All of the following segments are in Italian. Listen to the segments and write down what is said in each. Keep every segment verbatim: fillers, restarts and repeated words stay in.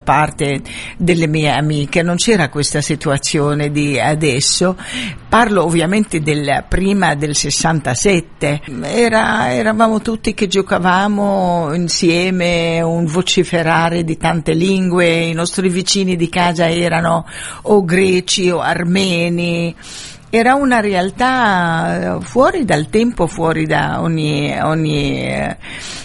parte delle mie amiche non c'era questa situazione di adesso. Parlo ovviamente del prima del sessantasette. Era, eravamo tutti che giocavamo insieme, un vociferare di tante lingue. I nostri vicini di casa erano o greci o armeni. Era una realtà fuori dal tempo, fuori da ogni, ogni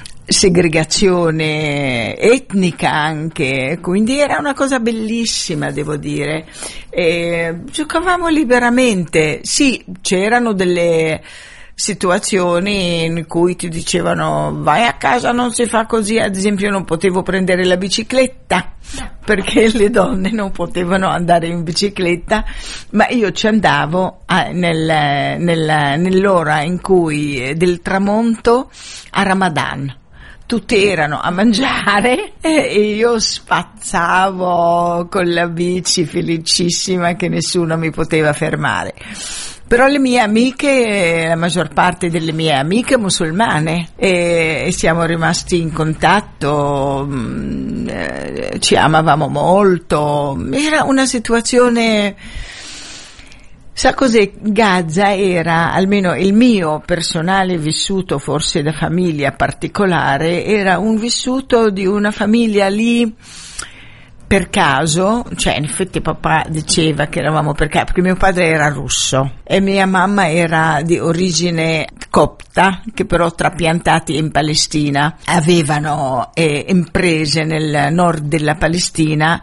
segregazione etnica anche, quindi era una cosa bellissima, devo dire. E giocavamo liberamente. Sì, c'erano delle situazioni in cui ti dicevano vai a casa, non si fa così. Ad esempio non potevo prendere la bicicletta perché le donne non potevano andare in bicicletta, ma io ci andavo a, nel, nel, nell'ora in cui del tramonto a Ramadan. Tutti erano a mangiare e io spazzavo con la bici felicissima che nessuno mi poteva fermare. Però le mie amiche, la maggior parte delle mie amiche musulmane, e, e siamo rimasti in contatto, mh, ci amavamo molto. Era una situazione... Sa cos'è? Gaza era, almeno il mio personale vissuto, forse da famiglia particolare, era un vissuto di una famiglia lì per caso, cioè in effetti papà diceva che eravamo per caso, perché mio padre era russo e mia mamma era di origine copta, che però trapiantati in Palestina avevano eh, imprese nel nord della Palestina,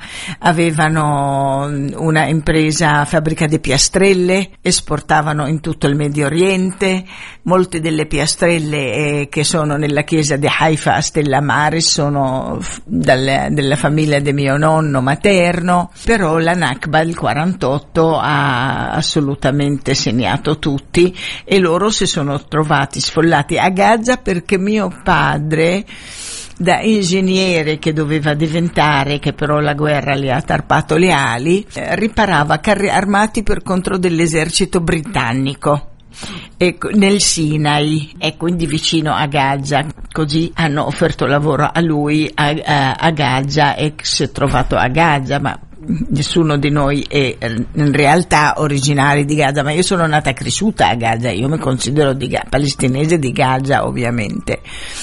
avevano una impresa fabbrica di piastrelle, esportavano in tutto il Medio Oriente. Molte delle piastrelle eh, che sono nella chiesa di Haifa a Stella Maris sono f- dal, della famiglia di mio nonno materno, però la Nakba il quarantotto ha assolutamente segnato tutti e loro si sono trovati sfollati a Gaza perché mio padre, da ingegnere che doveva diventare, che però la guerra gli ha tarpato le ali, eh, riparava carri armati per conto dell'esercito britannico. E nel Sinai e quindi vicino a Gaza, così hanno offerto lavoro a lui a, a, a Gaza e si è trovato a Gaza, ma nessuno di noi è in realtà originario di Gaza, ma io sono nata e cresciuta a Gaza, io mi considero di, palestinese di Gaza ovviamente,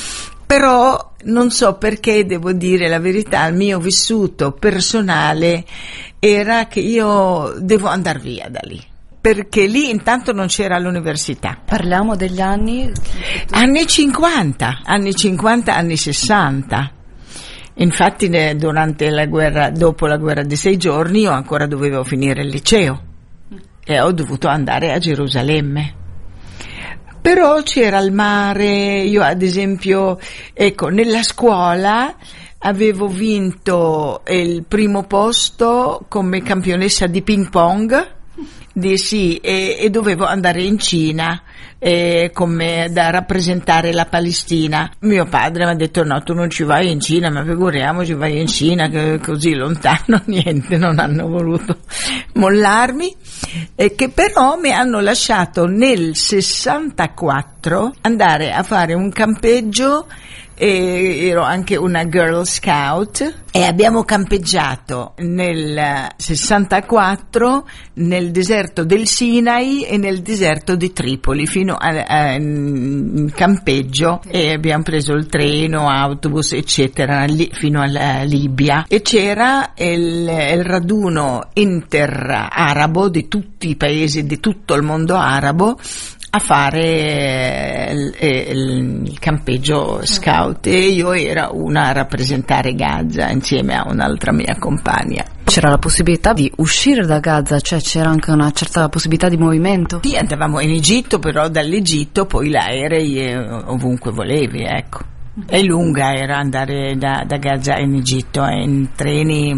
però non so perché, devo dire la verità, il mio vissuto personale era che io devo andare via da lì, perché lì intanto non c'era l'università. Parliamo degli anni? Anni cinquanta, anni cinquanta, anni sessanta. Infatti durante la guerra, dopo la guerra dei sei giorni, io ancora dovevo finire il liceo e ho dovuto andare a Gerusalemme. Però c'era il mare, io ad esempio, ecco, nella scuola avevo vinto il primo posto come campionessa di ping pong. Di sì, e, e dovevo andare in Cina eh, come da rappresentare la Palestina. Mio padre mi ha detto no, tu non ci vai in Cina, ma figuriamoci vai in Cina, che così lontano. Niente, non hanno voluto mollarmi, e che però mi hanno lasciato nel sessantaquattro andare a fare un campeggio. E ero anche una Girl Scout e abbiamo campeggiato nel sessantaquattro nel deserto del Sinai e nel deserto di Tripoli fino a, a in campeggio, e abbiamo preso il treno, autobus eccetera lì, fino alla Libia, e c'era il, il raduno interarabo di tutti i paesi di tutto il mondo arabo a fare il, il, il campeggio scout, e io era una a rappresentare Gaza insieme a un'altra mia compagna. C'era la possibilità di uscire da Gaza, cioè c'era anche una certa possibilità di movimento? Sì, andavamo in Egitto, però dall'Egitto poi l'aerei ovunque volevi, ecco. È lunga era andare da, da Gaza in Egitto, in treni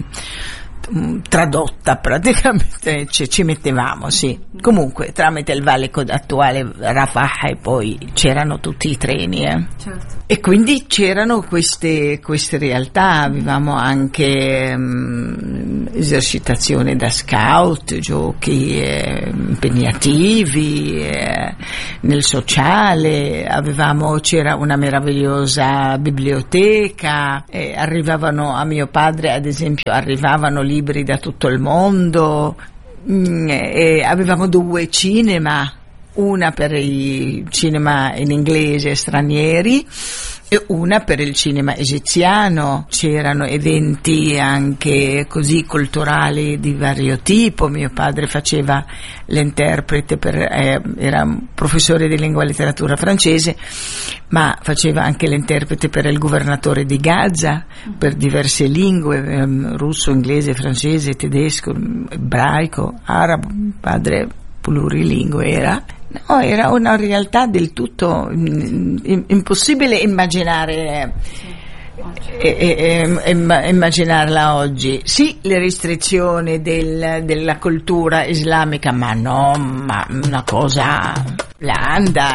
tradotta praticamente, ci, ci mettevamo, sì. Comunque tramite il valico attuale Rafah e poi c'erano tutti i treni, eh. Certo. E quindi c'erano queste queste realtà. Avevamo anche um, esercitazione da scout, giochi eh, impegnativi, eh, nel sociale, avevamo, c'era una meravigliosa biblioteca, eh, arrivavano a mio padre ad esempio, arrivavano libri da tutto il mondo, mh, e avevamo due cinema, una per il cinema in inglese stranieri e una per il cinema egiziano. C'erano eventi anche così culturali di vario tipo. Mio padre faceva l'interprete per, eh, era un professore di lingua e letteratura francese, ma faceva anche l'interprete per il governatore di Gaza per diverse lingue, ehm, russo, inglese, francese, tedesco, ebraico, arabo. Padre plurilingue era. No, era una realtà del tutto impossibile immaginare, e, e, e, immaginarla oggi. Sì, le restrizioni del, della cultura islamica, ma no, ma una cosa blanda,